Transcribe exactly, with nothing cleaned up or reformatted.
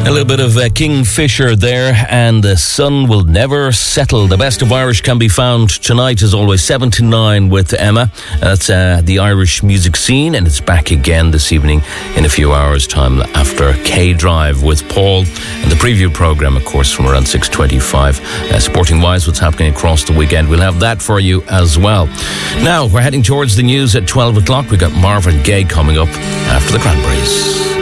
A little bit of uh, Kingfisher there, and the sun will never settle. The best of Irish can be found tonight, as always, seven to nine with Emma. That's uh, the Irish music scene, and it's back again this evening in a few hours' time after K-Drive with Paul. And the preview programme, of course, from around six twenty-five. Uh, Sporting-wise, what's happening across the weekend. We'll have that for you as well. Now, we're heading towards the news at twelve o'clock. We've got Marvin Gaye coming up after the Cranberries.